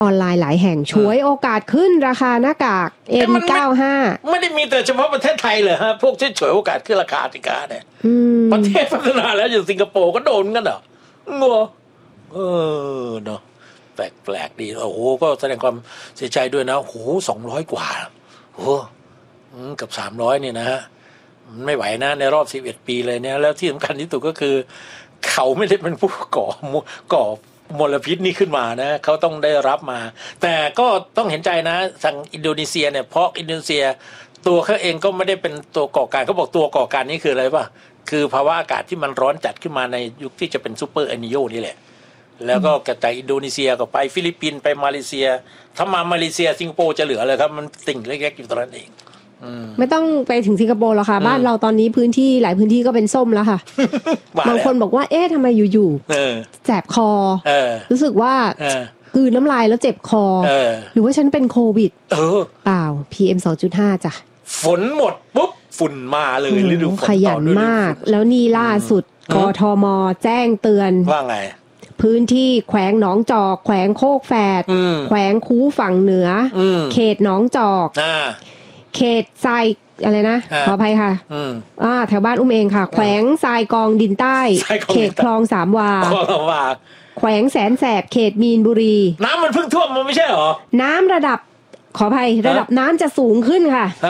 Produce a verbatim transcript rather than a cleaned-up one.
ออนไลน์หลายแห่งฉวยโอกาสขึ้นราคาหน้ากาก เอ็น เก้าสิบห้าไม่ได้มีแต่เฉพาะประเทศไทยเหรอฮะพวกที่ฉวยโอกาสขึ้นราคาสินค้าเนี่ยประเทศพัฒนาแล้วอย่างสิงคโปร์ก็โดนกันเหรองัวเออเนาะแปลกๆดีโอ้โหก็แสดงความเสียใจด้วยนะโอ้โหสองร้อยกว่าโอ้กับสามร้อยเนี่ยนะฮะไม่ไหวนะในรอบสิบเอ็ดปีเลยเนี่ยแล้วที่สำคัญที่สุดก็คือเขาไม่ได้เป็นผู้ก่อก่อมลพิษนี่ขึ้นมานะเขาต้องได้รับมาแต่ก็ต้องเห็นใจนะทางอินโดนีเซียเนี่ยเพราะอินโดนีเซียตัวเขาเองก็ไม่ได้เป็นตัวก่อการเขาบอกตัวก่อการนี่คืออะไรป่ะคือภาวะอากาศที่มันร้อนจัดขึ้นมาในยุคที่จะเป็นซูเปอร์เอลนิโญนี่แหละแล้วก็กระจายอินโดนีเซียก็ไปฟิลิปปินส์ไปมาเลเซียถ้ามามาเลเซียสิงคโปร์จะเหลือเลยครับมันติ่งเล็กๆอยู่ตรงนั้นเองไม่ต้องไปถึงสิงคโปร์หรอกค่ะบ้านเราตอนนี้พื้นที่หลายพื้นที่ก็เป็นส้มแล้วค่ะ บางคนบอกว่าเอ๊ะทำไมอยู่ๆแสบคอรู้สึกว่ากลืนน้ำลายแล้วเจ็บคอหรือว่าฉันเป็นโควิดเปล่า พี เอ็ม สองจุดห้า จ้ะฝนหมดปุ๊บฝุ่นมาเลยฤดูฝนขยันมากแล้วนี่ล่าสุดกทม.แจ้งเตือนว่าไงพื้นที่แขวงหนองจอกแขวงโคกแฝดแขวงคูฝั่งเหนือเขตหนองจอกเขตทรายอะไรนะขออภัยค่ะอ่าแถวบ้านอุ้มเองค่ะแขวงทรายกองดินใต้เขตคลองสามวาแขวงแสนแสบเขตมีนบุรีน้ำมันเพิ่งท่วมมันไม่ใช่หรอน้ำระดับขออภัยระดับน้ำจะสูงขึ้นค่ะ